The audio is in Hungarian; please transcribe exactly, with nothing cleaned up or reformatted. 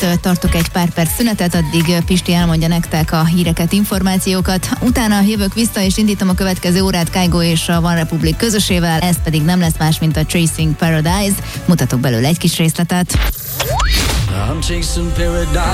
itt tartok egy pár perc szünetet, addig Pisti elmondja nektek a híreket, információkat. Utána jövök vissza, és indítom a következő órát Kygo és a One Republic közösével, ez pedig nem lesz más, mint a Chasing Paradise. Mutatok belőle egy kis részletet. I'm chasing paradise.